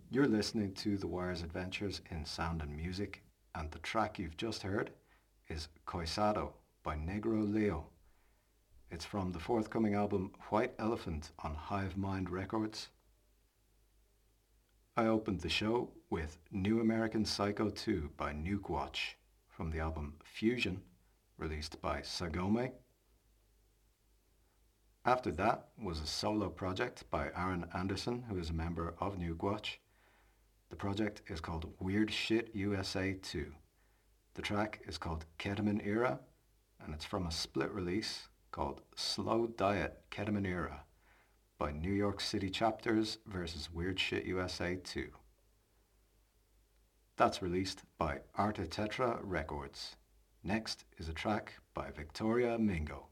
You're listening to The Wire's Adventures in Sound and Music, and the track you've just heard is Coisado by Negro Leo. It's from the forthcoming album White Elephant on Hive Mind Records. I opened the show with New American Psycho 2 by Nuke Watch from the album Fusion, released by Sagome. After that was a solo project by Aaron Anderson, who is a member of Nuke Watch. The project is called Weird Shit USA 2. The track is called Ketamine Era, and it's from a split release called Slow Diet Ketamine Era by New York City Chapters versus Weird Shit USA 2. That's released by Arte Tetra Records. Next is a track by Victoria Mingo.